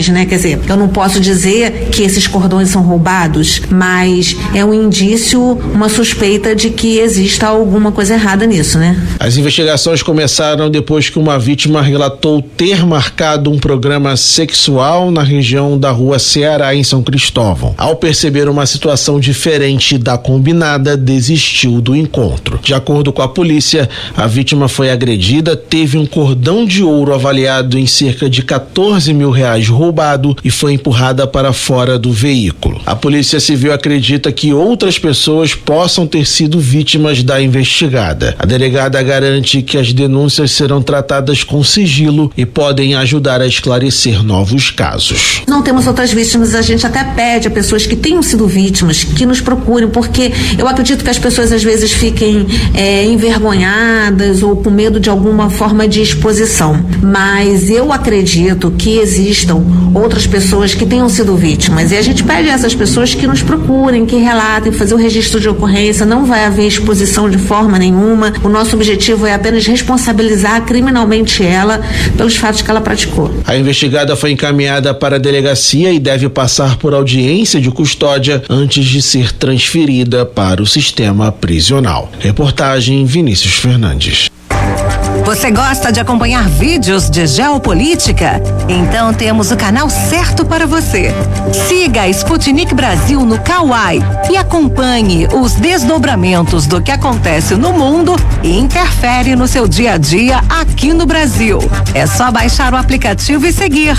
cordões, né? Quer dizer, eu não posso dizer que esses cordões são roubados, mas é um indício, uma suspeita de que exista alguma coisa errada nisso, né? As investigações começaram depois que uma vítima relatou ter marcado um programa sexual na região da Rua Ceará, em São Cristóvão. Ao perceber uma situação diferente da combinada, desistiu do encontro. De acordo com a polícia, a vítima foi agredida, teve um cordão de ouro avaliado em cerca de R$14 mil roubado e foi empurrada para fora do veículo. A Polícia Civil acredita que outras pessoas possam ter sido vítimas da investigada. A delegada garante que as denúncias serão tratadas com sigilo e podem ajudar a esclarecer novos casos. Não temos outras vítimas, a gente até pede a pessoas que tenham sido vítimas que nos procurem, porque eu acredito que as pessoas às vezes fiquem envergonhadas ou com medo de alguma forma de exposição, mas eu acredito que existam outras pessoas que tenham sido vítimas e a gente pede a essas pessoas que nos procurem, que relatem, fazer o registro de ocorrência. Não vai haver exposição de forma nenhuma, o nosso objetivo é apenas responsabilizar criminalmente ela pelos fatos que ela praticou. A investigada foi encaminhada para a delegacia e deve passar por audiência de custódia antes de ser transferida para o sistema prisional. Reportagem Vinícius Fernandes. Você gosta de acompanhar vídeos de geopolítica? Então temos o canal certo para você. Siga a Sputnik Brasil no Kawai e acompanhe os desdobramentos do que acontece no mundo e interfere no seu dia a dia aqui no Brasil. É só baixar o aplicativo e seguir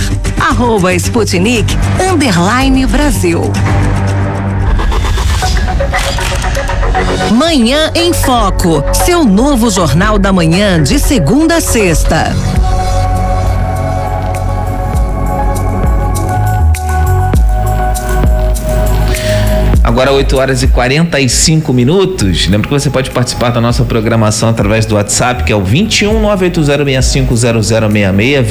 @Sputnik_Brasil. Manhã em Foco, seu novo jornal da manhã de segunda a sexta. Agora 8h45. Lembra que você pode participar da nossa programação através do WhatsApp, que é o 21980650066,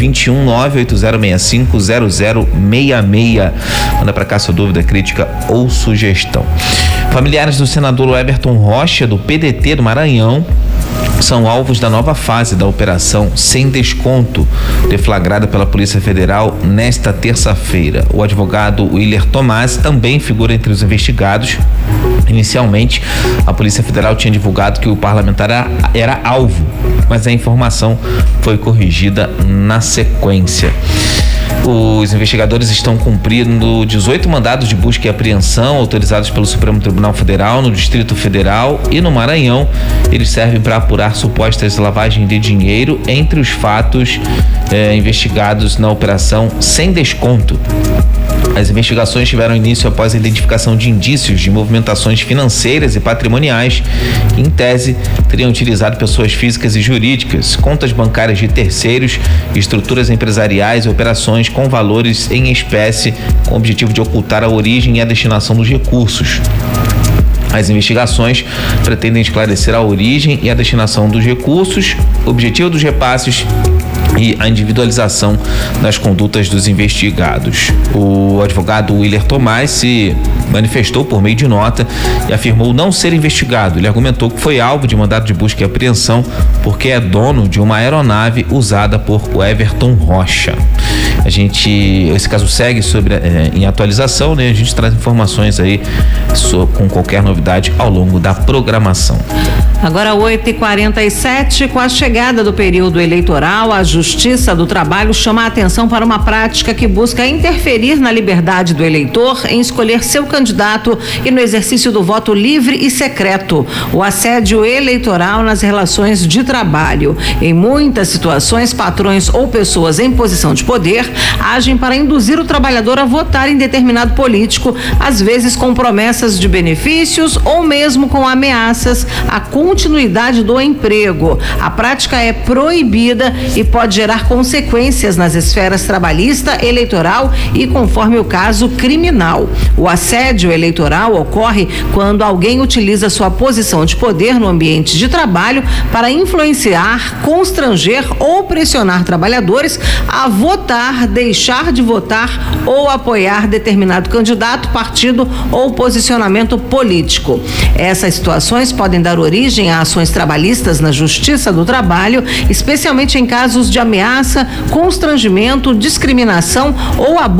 21980650066. Manda pra cá sua dúvida, crítica ou sugestão. Familiares do senador Everton Rocha, do PDT do Maranhão, são alvos da nova fase da operação Sem Desconto, deflagrada pela Polícia Federal nesta terça-feira. O advogado Willer Tomás também figura entre os investigados. Inicialmente, a Polícia Federal tinha divulgado que o parlamentar era alvo, mas a informação foi corrigida na sequência. Os investigadores estão cumprindo 18 mandados de busca e apreensão autorizados pelo Supremo Tribunal Federal no Distrito Federal e no Maranhão. Eles servem para apurar supostas lavagem de dinheiro entre os fatos investigados na operação Sem Desconto. As investigações tiveram início após a identificação de indícios de movimentações financeiras e patrimoniais que, em tese, teriam utilizado pessoas físicas e jurídicas, contas bancárias de terceiros, estruturas empresariais e operações com valores em espécie, com o objetivo de ocultar a origem e a destinação dos recursos. As investigações pretendem esclarecer a origem e a destinação dos recursos, o objetivo dos repasses e a individualização das condutas dos investigados. O advogado Willer Tomás se manifestou por meio de nota e afirmou não ser investigado. Ele argumentou que foi alvo de mandado de busca e apreensão porque é dono de uma aeronave usada por Everton Rocha. Esse caso segue em atualização, né? A gente traz informações aí com qualquer novidade ao longo da programação. Agora 8h47, com a chegada do período eleitoral, a Justiça do Trabalho chama a atenção para uma prática que busca interferir na liberdade do eleitor em escolher seu candidato e no exercício do voto livre e secreto, o assédio eleitoral nas relações de trabalho. Em muitas situações, patrões ou pessoas em posição de poder agem para induzir o trabalhador a votar em determinado político, às vezes com promessas de benefícios ou mesmo com ameaças à continuidade do emprego. A prática é proibida e pode gerar consequências nas esferas trabalhista, eleitoral e, conforme o caso, criminal. O assédio eleitoral ocorre quando alguém utiliza sua posição de poder no ambiente de trabalho para influenciar, constranger ou pressionar trabalhadores a votar, deixar de votar ou apoiar determinado candidato, partido ou posicionamento político. Essas situações podem dar origem a ações trabalhistas na Justiça do Trabalho, especialmente em casos de ameaça, constrangimento, discriminação ou abuso